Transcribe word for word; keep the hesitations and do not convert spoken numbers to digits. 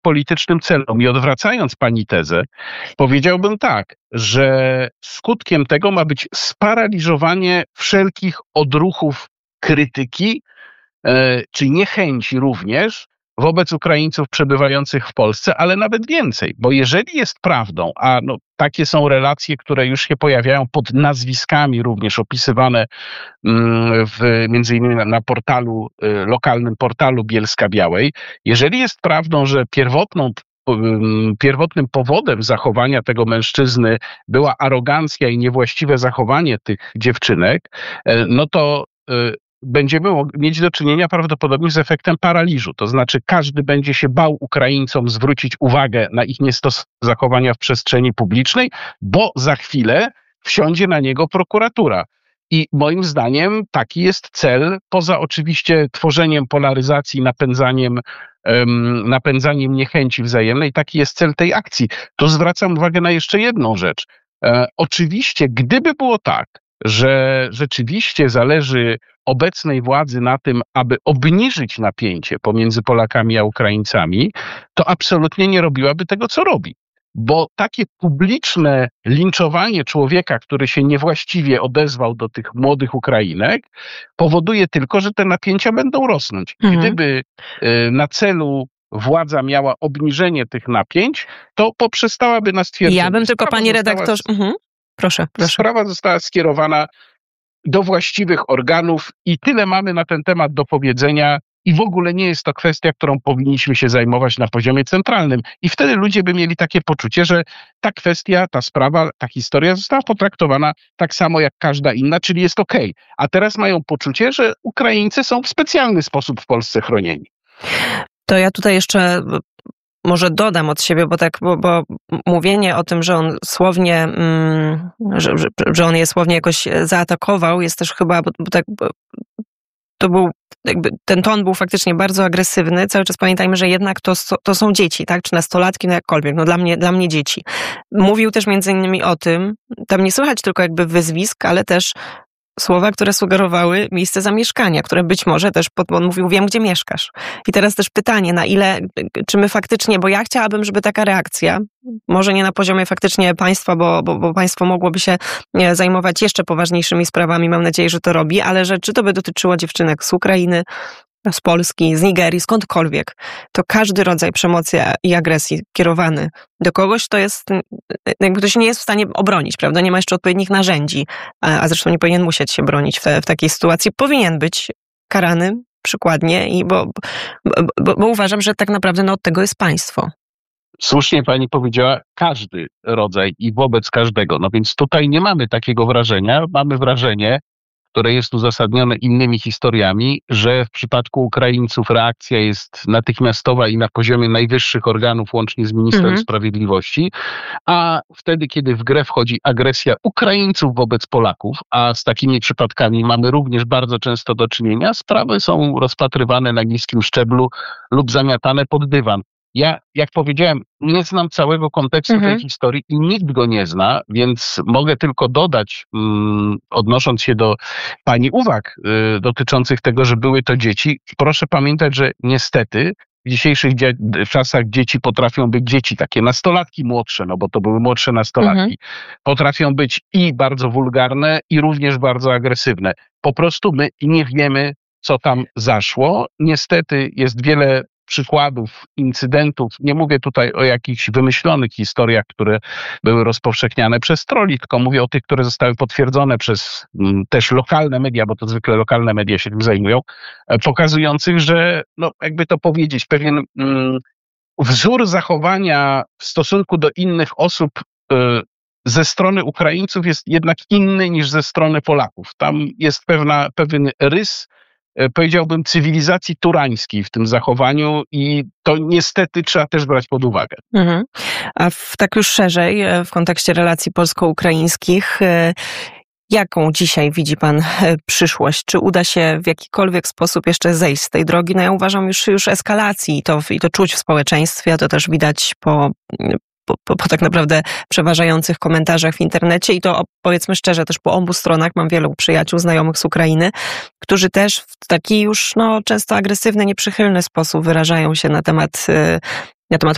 politycznym celom. I odwracając pani tezę, powiedziałbym tak, że skutkiem tego ma być sparaliżowanie wszelkich odruchów krytyki, e, czy niechęci również wobec Ukraińców przebywających w Polsce, ale nawet więcej, bo jeżeli jest prawdą, a no, takie są relacje, które już się pojawiają pod nazwiskami również opisywane w, między innymi na, na portalu, lokalnym portalu Bielska-Białej, jeżeli jest prawdą, że pierwotną Pierwotnym powodem zachowania tego mężczyzny była arogancja i niewłaściwe zachowanie tych dziewczynek, no to będziemy mieć do czynienia prawdopodobnie z efektem paraliżu. To znaczy każdy będzie się bał Ukraińcom zwrócić uwagę na ich niestosowne zachowania w przestrzeni publicznej, bo za chwilę wsiądzie na niego prokuratura. I moim zdaniem taki jest cel, poza oczywiście tworzeniem polaryzacji, napędzaniem, um, napędzaniem niechęci wzajemnej, taki jest cel tej akcji. Tu zwracam uwagę na jeszcze jedną rzecz. E, oczywiście, gdyby było tak, że rzeczywiście zależy obecnej władzy na tym, aby obniżyć napięcie pomiędzy Polakami a Ukraińcami, to absolutnie nie robiłaby tego, co robi. Bo takie publiczne linczowanie człowieka, który się niewłaściwie odezwał do tych młodych Ukrainek, powoduje tylko, że te napięcia będą rosnąć. Mhm. Gdyby y, na celu władza miała obniżenie tych napięć, to poprzestałaby na stwierdzeniu. Ja bym tylko, panie redaktorze... Mhm. Proszę, proszę. Sprawa została skierowana do właściwych organów i tyle mamy na ten temat do powiedzenia. I w ogóle nie jest to kwestia, którą powinniśmy się zajmować na poziomie centralnym. I wtedy ludzie by mieli takie poczucie, że ta kwestia, ta sprawa, ta historia została potraktowana tak samo jak każda inna, czyli jest okej. A teraz mają poczucie, że Ukraińcy są w specjalny sposób w Polsce chronieni. To ja tutaj jeszcze może dodam od siebie, bo tak, bo, bo mówienie o tym, że on słownie, mm, że, że, że on je słownie jakoś zaatakował, jest też chyba, bo, bo tak, bo to był jakby ten ton był faktycznie bardzo agresywny. Cały czas pamiętajmy, że jednak to, to są dzieci, tak? Czy nastolatki, no jakkolwiek. No dla mnie, dla mnie dzieci. Mówił też między innymi o tym, tam nie słychać tylko jakby wyzwisk, ale też słowa, które sugerowały miejsce zamieszkania, które być może też, pod, on mówił, wiem, gdzie mieszkasz. I teraz też pytanie, na ile, czy my faktycznie, bo ja chciałabym, żeby taka reakcja, może nie na poziomie faktycznie państwa, bo, bo, bo państwo mogłoby się zajmować jeszcze poważniejszymi sprawami, mam nadzieję, że to robi, ale że czy to by dotyczyło dziewczynek z Ukrainy, z Polski, z Nigerii, skądkolwiek, to każdy rodzaj przemocy i agresji kierowany do kogoś, to jest, jakby ktoś nie jest w stanie obronić, prawda? Nie ma jeszcze odpowiednich narzędzi, a zresztą nie powinien musieć się bronić w, te, w takiej sytuacji. Powinien być karany przykładnie, i bo, bo, bo, bo uważam, że tak naprawdę no, od tego jest państwo. Słusznie pani powiedziała, każdy rodzaj i wobec każdego. No więc tutaj nie mamy takiego wrażenia. Mamy wrażenie, które jest uzasadnione innymi historiami, że w przypadku Ukraińców reakcja jest natychmiastowa i na poziomie najwyższych organów, łącznie z ministrem mhm. sprawiedliwości, a wtedy, kiedy w grę wchodzi agresja Ukraińców wobec Polaków, a z takimi przypadkami mamy również bardzo często do czynienia, sprawy są rozpatrywane na niskim szczeblu lub zamiatane pod dywan. Ja, jak powiedziałem, nie znam całego kontekstu mhm. tej historii i nikt go nie zna, więc mogę tylko dodać, mm, odnosząc się do pani uwag y, dotyczących tego, że były to dzieci, proszę pamiętać, że niestety w dzisiejszych dzie- czasach dzieci potrafią być dzieci, takie nastolatki młodsze, no bo to były młodsze nastolatki, mhm. potrafią być i bardzo wulgarne, i również bardzo agresywne. Po prostu my nie wiemy, co tam zaszło. Niestety jest wiele przykładów, incydentów, nie mówię tutaj o jakichś wymyślonych historiach, które były rozpowszechniane przez troli, tylko mówię o tych, które zostały potwierdzone przez m, też lokalne media, bo to zwykle lokalne media się tym zajmują, e, pokazujących, że, no jakby to powiedzieć, pewien m, wzór zachowania w stosunku do innych osób e, ze strony Ukraińców jest jednak inny niż ze strony Polaków. Tam jest pewna, pewien rys, powiedziałbym, cywilizacji turańskiej w tym zachowaniu i to niestety trzeba też brać pod uwagę. Mhm. A w, tak już szerzej, w kontekście relacji polsko-ukraińskich, jaką dzisiaj widzi pan przyszłość? Czy uda się w jakikolwiek sposób jeszcze zejść z tej drogi? No ja uważam już, już eskalacji i to, i to czuć w społeczeństwie, to też widać po Po, po, po tak naprawdę przeważających komentarzach w internecie i to powiedzmy szczerze też po obu stronach. Mam wielu przyjaciół, znajomych z Ukrainy, którzy też w taki już no, często agresywny, nieprzychylny sposób wyrażają się na temat, na temat